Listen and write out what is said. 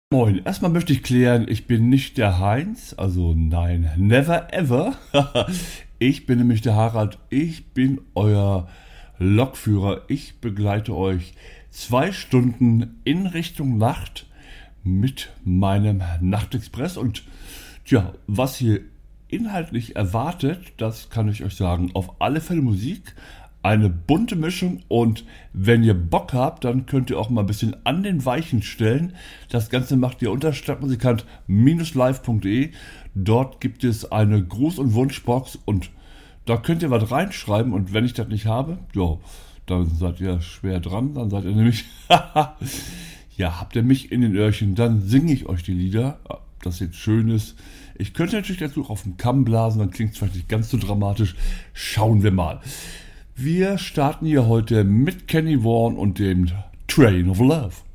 Moin, erstmal möchte ich klären, ich bin nicht der Heinz, also nein, never ever. Ich bin nämlich der Harald, ich bin euer Lokführer. Ich begleite euch 2 Stunden in Richtung Nacht mit meinem Nachtexpress. Und tja, was hier inhaltlich erwartet, das kann ich euch sagen. Auf alle Fälle Musik, eine bunte Mischung, und wenn ihr Bock habt, dann könnt ihr auch mal ein bisschen an den Weichen stellen. Das Ganze macht ihr unter stadtmusikant-live.de. Dort gibt es eine Gruß- und Wunschbox und da könnt ihr was reinschreiben, und wenn ich das nicht habe, ja, dann seid ihr schwer dran, dann seid ihr nämlich, ja, habt ihr mich in den Öhrchen, dann singe ich euch die Lieder, das jetzt schön ist. Ich könnte natürlich dazu auf den Kamm blasen, dann klingt es vielleicht nicht ganz so dramatisch. Schauen wir mal. Wir starten hier heute mit Kenny Vaughan und dem Train of Love.